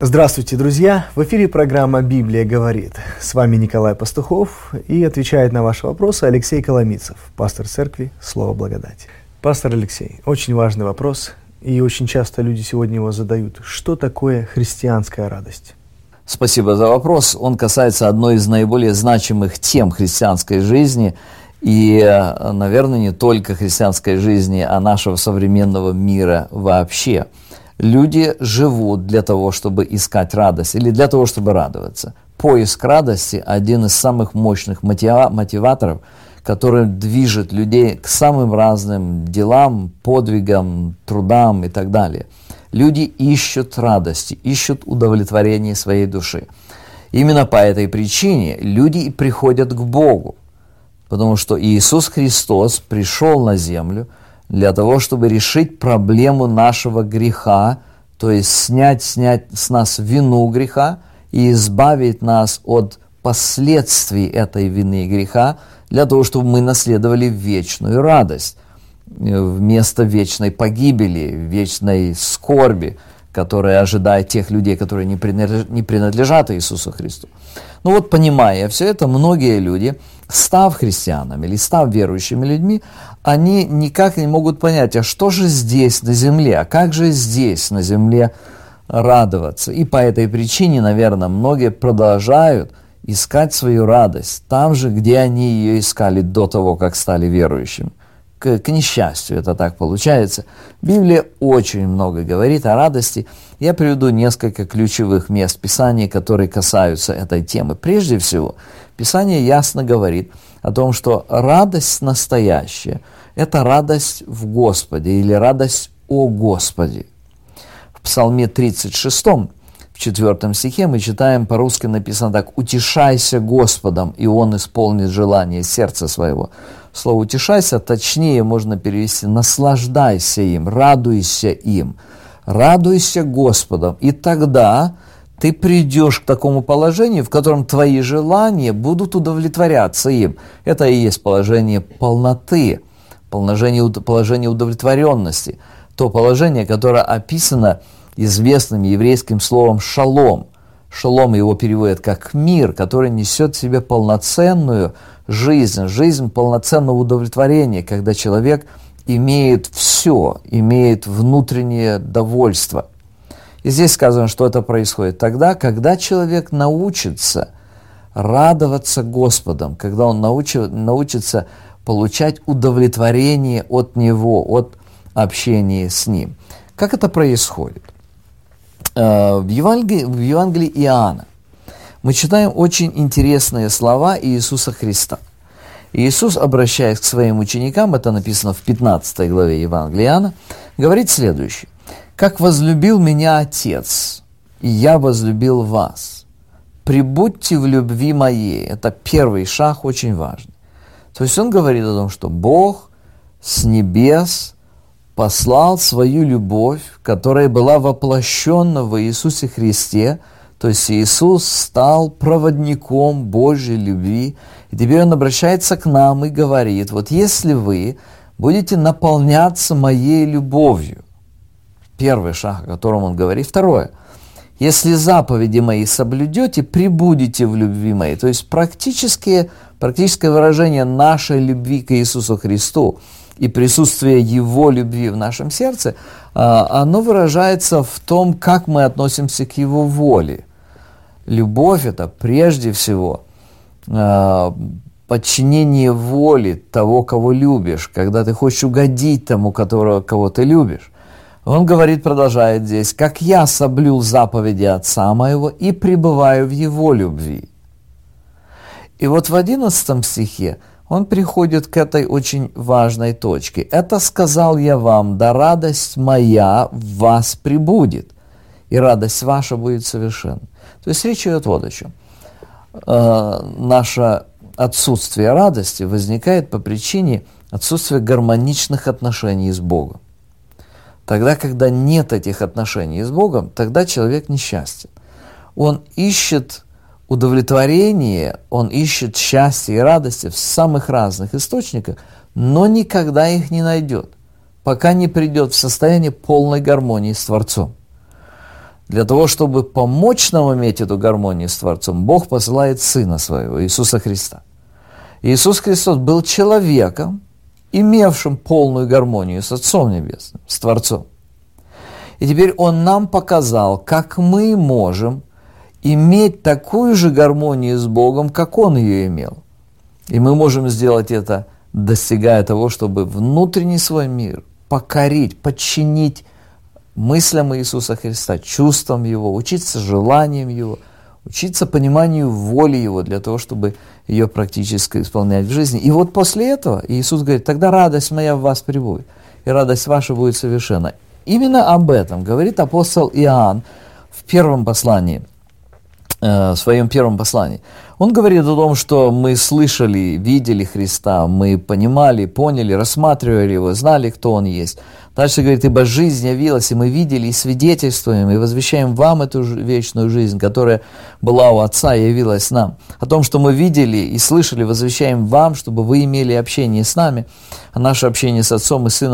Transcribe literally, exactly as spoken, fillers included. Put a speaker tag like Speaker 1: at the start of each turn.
Speaker 1: Здравствуйте, друзья! В эфире программа «Библия говорит». С вами Николай Пастухов, и отвечает на ваши вопросы Алексей Коломицев, пастор церкви «Слово благодати». Пастор Алексей, очень важный вопрос, и очень часто люди сегодня его задают. Что такое христианская радость?
Speaker 2: Спасибо за вопрос. Он касается одной из наиболее значимых тем христианской жизни, и, наверное, не только христианской жизни, а нашего современного мира вообще. Люди живут для того, чтобы искать радость, или для того, чтобы радоваться. Поиск радости – один из самых мощных мотива- мотиваторов, который движет людей к самым разным делам, подвигам, трудам и так далее. Люди ищут радости, ищут удовлетворения своей души. Именно по этой причине люди и приходят к Богу, потому что Иисус Христос пришел на землю для того, чтобы решить проблему нашего греха, то есть снять, снять с нас вину греха и избавить нас от последствий этой вины и греха, для того, чтобы мы наследовали вечную радость вместо вечной погибели, вечной скорби, которая ожидает тех людей, которые не принадлежат Иисусу Христу. Ну вот, понимая все это, многие люди, став христианами или став верующими людьми, они никак не могут понять, а что же здесь на земле, а как же здесь на земле радоваться. И по этой причине, наверное, многие продолжают искать свою радость там же, где они ее искали до того, как стали верующими. К, к несчастью, это так получается. Библия очень много говорит о радости. Я приведу несколько ключевых мест Писания, которые касаются этой темы. Прежде всего, Писание ясно говорит о том, что радость настоящая – это радость в Господе или радость о Господе. В Псалме тридцать шестом, в четвертом стихе мы читаем, по-русски написано так: «Утешайся Господом, и Он исполнит желание сердца своего». Слово «утешайся» точнее можно перевести «наслаждайся им», «радуйся им». «Радуйся Господом», и тогда ты придешь к такому положению, в котором твои желания будут удовлетворяться им. Это и есть положение полноты, положение, положение удовлетворенности, то положение, которое описано известным еврейским словом «шалом». Шалом его переводят как «мир», который несет в себе полноценную жизнь, жизнь полноценного удовлетворения, когда человек имеет все, имеет внутреннее довольство. И здесь сказано, что это происходит тогда, когда человек научится радоваться Господом, когда он научи, научится получать удовлетворение от Него, от общения с Ним. Как это происходит? В Евангелии, в Евангелии Иоанна мы читаем очень интересные слова Иисуса Христа. Иисус, обращаясь к своим ученикам, это написано в пятнадцатой главе Евангелия Иоанна, говорит следующее: «Как возлюбил меня Отец, и я возлюбил вас, пребудьте в любви моей». Это первый шаг, очень важный. То есть он говорит о том, что Бог с небес послал свою любовь, которая была воплощена в Иисусе Христе, то есть Иисус стал проводником Божьей любви, и теперь Он обращается к нам и говорит: вот если вы будете наполняться моей любовью, первый шаг, о котором Он говорит. Второе: если заповеди мои соблюдете, пребудете в любви моей. То есть практическое, практическое выражение нашей любви к Иисусу Христу и присутствие Его любви в нашем сердце, оно выражается в том, как мы относимся к Его воле. Любовь – это прежде всего подчинение воле того, кого любишь, когда ты хочешь угодить тому, которого, кого ты любишь. Он говорит, продолжает здесь: «Как я соблюл заповеди Отца моего и пребываю в Его любви». И вот в одиннадцатом стихе он приходит к этой очень важной точке. «Это сказал я вам, да радость моя в вас пребудет, и радость ваша будет совершенна». То есть речь идет вот о чем. Э, наше отсутствие радости возникает по причине отсутствия гармоничных отношений с Богом. Тогда, когда нет этих отношений с Богом, тогда человек несчастен. Он ищет удовлетворение, он ищет счастье и радости в самых разных источниках, но никогда их не найдет, пока не придет в состояние полной гармонии с Творцом. Для того, чтобы помочь нам иметь эту гармонию с Творцом, Бог посылает Сына Своего, Иисуса Христа. Иисус Христос был человеком, имевшим полную гармонию с Отцом Небесным, с Творцом. И теперь Он нам показал, как мы можем иметь такую же гармонию с Богом, как Он ее имел. И мы можем сделать это, достигая того, чтобы внутренний свой мир покорить, подчинить мыслям Иисуса Христа, чувствам Его, учиться желаниям Его, учиться пониманию воли Его для того, чтобы ее практически исполнять в жизни. И вот после этого Иисус говорит: тогда радость моя в вас пребудет, и радость ваша будет совершенна. Именно об этом говорит апостол Иоанн в первом послании, э, в своем первом послании. Он говорит о том, что мы слышали, видели Христа, мы понимали, поняли, рассматривали Его, знали, кто Он есть. Дальше говорит: ибо жизнь явилась, и мы видели, и свидетельствуем, и возвещаем вам эту вечную жизнь, которая была у Отца и явилась нам. О том, что мы видели и слышали, возвещаем вам, чтобы вы имели общение с нами, а наше общение с Отцом и Сыном